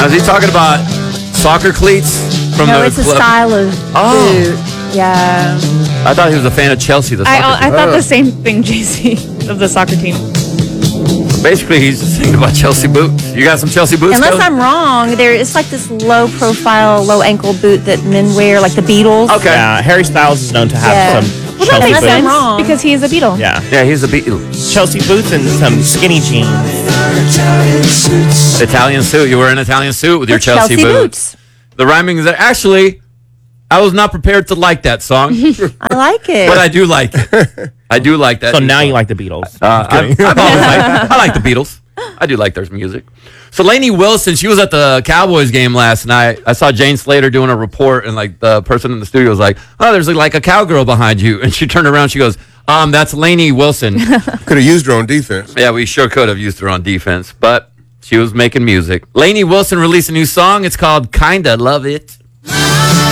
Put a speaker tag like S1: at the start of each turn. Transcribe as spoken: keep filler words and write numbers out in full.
S1: Now, is he talking about soccer cleats from
S2: no,
S1: the
S2: it's a
S1: club?
S2: style of
S1: Oh.
S2: boot. Yeah.
S1: I thought he was a fan of Chelsea. The
S3: I,
S1: soccer
S3: I
S1: team.
S3: thought the same thing, J C, of the soccer team.
S1: Basically, he's just thinking about Chelsea boots. You got some Chelsea boots?
S2: Unless
S1: Kelly?
S2: I'm wrong, there it's like this low profile, low ankle boot that men wear, like the Beatles.
S1: Okay.
S4: Yeah, Harry Styles is known to have
S2: Yeah.
S4: some
S3: Well, that
S4: Chelsea
S3: makes
S4: boots.
S3: sense
S2: wrong.
S3: because he is a Beatle.
S4: Yeah,
S1: Yeah, he's a Beatle.
S4: Chelsea boots and some skinny jeans.
S1: Italian suit. You wear an Italian suit with your
S2: With
S1: Chelsea,
S2: Chelsea
S1: boots.
S2: boots.
S1: The rhyming is there. Actually, I was not prepared to like that song,
S2: I like it.
S1: but I do like it. I do like that.
S4: So
S1: new
S4: now
S1: song.
S4: you like the Beatles.
S1: Uh, I've, I've always liked, I like the Beatles. I do like their music. So Lainey Wilson, she was at the Cowboys game last night. I saw Jane Slater doing a report, and like the person in the studio was like, "Oh, there's like a cowgirl behind you," and she turned around. She goes, "Um, that's Lainey Wilson."
S5: Could have used her on defense.
S1: Yeah, we sure could have used her on defense, but she was making music. Lainey Wilson released a new song. It's called "Kinda Love It."